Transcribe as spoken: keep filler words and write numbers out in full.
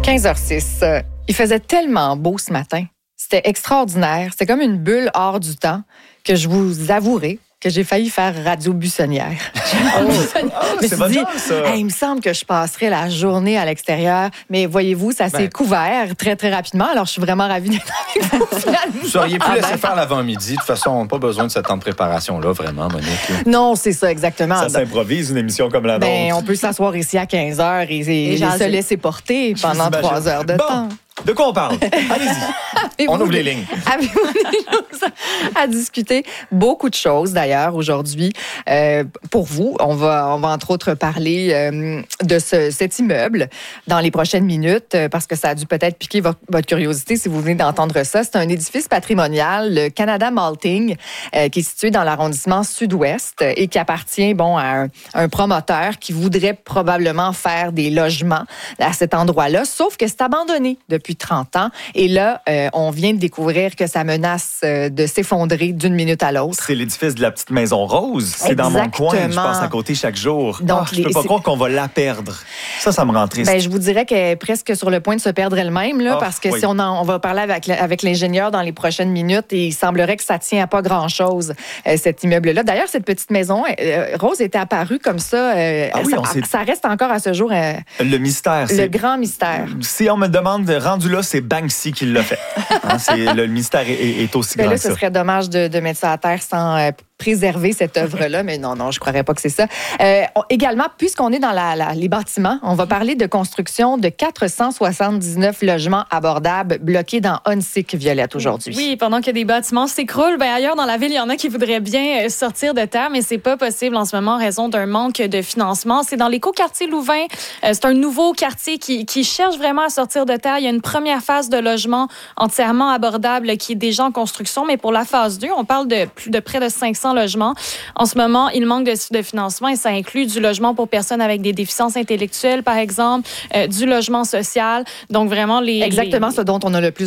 quinze heures six. Euh, il faisait tellement beau ce matin. C'était extraordinaire. C'était comme une bulle hors du temps que je vous avouerai que j'ai failli faire radio buissonnière. Oh, oh, c'est votre genre, ça. Hey, il me semble que je passerai la journée à l'extérieur, mais voyez-vous, ça s'est ben, couvert très, très rapidement. Alors, je suis vraiment ravie d'être avec vous, finalement. Vous auriez pu ah, laisser ben. faire l'avant-midi. De toute façon, on n'a pas besoin de ce temps de préparation-là, vraiment, Monique. Là. Non, c'est ça, exactement. Ça s'improvise, une émission comme la nôtre. Ben, on peut s'asseoir ici à quinze heures et, et, et se laisser porter pendant trois heures de bon. temps. De quoi on parle? Allez-y. On ouvre les lignes. Avez-vous des choses à discuter? Beaucoup de choses, d'ailleurs, aujourd'hui. Euh, pour vous, on va, on va entre autres parler euh, de ce, cet immeuble dans les prochaines minutes, euh, parce que ça a dû peut-être piquer votre, votre curiosité si vous venez d'entendre ça. C'est un édifice patrimonial, le Canada Malting, euh, qui est situé dans l'arrondissement sud-ouest et qui appartient bon, à un, un promoteur qui voudrait probablement faire des logements à cet endroit-là, sauf que c'est abandonné depuis depuis trente ans. Et là, euh, on vient de découvrir que ça menace euh, de s'effondrer d'une minute à l'autre. C'est l'édifice de la petite maison rose. C'est Exactement. Dans mon coin. Je passe à côté chaque jour. Donc, oh, je ne peux pas c'est... croire qu'on va la perdre. Ça, ça me rend triste. Ben, je vous dirais qu'elle est presque sur le point de se perdre elle-même, là, oh, parce que oui. si on, en, on va parler avec, avec l'ingénieur dans les prochaines minutes, et il semblerait que ça tient à pas grand-chose, euh, cet immeuble-là. D'ailleurs, cette petite maison euh, rose était apparue comme ça. Euh, ah oui, ça, on sait... ça reste encore à ce jour euh, le mystère. Le c'est... grand mystère. Si on me demande, rendu là, c'est Banksy qui l'a fait. Hein, c'est, le mystère est, est aussi ben grand là, que ça. Ce serait dommage de, de mettre ça à terre sans euh, préserver cette œuvre-là, mais non, non, je ne croirais pas que c'est ça. Euh, on, également, puisqu'on est dans la, la, les bâtiments, on va parler de construction de quatre cent soixante-dix-neuf logements abordables bloqués dans Huntsic, Violette, aujourd'hui. Oui, pendant que des bâtiments s'écroulent, ben ailleurs dans la ville, il y en a qui voudraient bien sortir de terre, mais c'est pas possible en ce moment en raison d'un manque de financement. C'est dans l'écoquartier Louvain. Euh, c'est un nouveau quartier qui, qui cherche vraiment à sortir de terre. Il y a une première phase de logement entièrement abordable qui est déjà en construction, mais pour la phase deux, on parle de plus de près de cinq cents logements. En ce moment, il manque de, de financement et ça inclut du logement pour personnes avec des déficiences intellectuelles, par exemple, euh, du logement social. Donc, vraiment, les... Exactement les... ce dont on a le plus